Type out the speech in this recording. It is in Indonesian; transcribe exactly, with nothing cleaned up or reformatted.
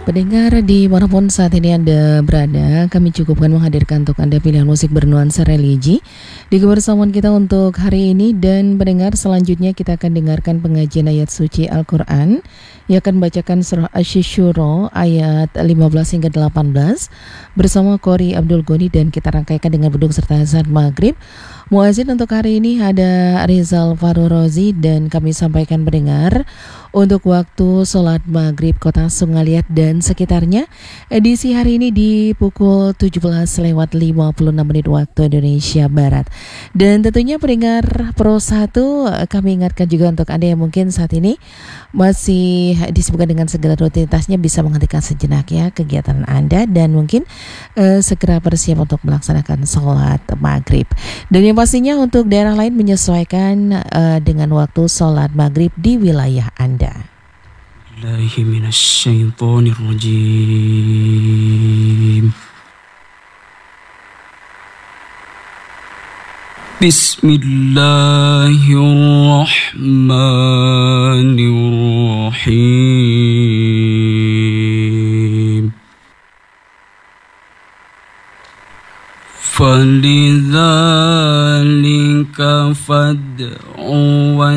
Pendengar di manapun saat ini Anda berada, kami cukupkan menghadirkan untuk Anda pilihan musik bernuansa religi di kebersamaan kita untuk hari ini. Dan pendengar, selanjutnya kita akan dengarkan pengajian ayat suci Al-Quran yang akan bacakan surah Asy-Syura ayat lima belas hingga delapan belas bersama Qori Abdul Ghani, dan kita rangkaikan dengan beduk serta azan maghrib. Muazzin untuk hari ini ada Rizal Farurozi, dan kami sampaikan pendengar untuk waktu sholat maghrib kota Sungaliat dan sekitarnya edisi hari ini di pukul tujuh belas lewat lima puluh enam menit waktu Indonesia Barat. Dan tentunya pendengar Pro satu, kami ingatkan juga untuk Anda yang mungkin saat ini masih disibukkan dengan segala rutinitasnya, bisa menghentikan sejenak ya kegiatan Anda dan mungkin eh, segera bersiap untuk melaksanakan sholat maghrib. Dan yang pastinya untuk daerah lain menyesuaikan uh, dengan waktu sholat maghrib di wilayah Anda. Bismillahirrahmanirrahim. فلذلك فادع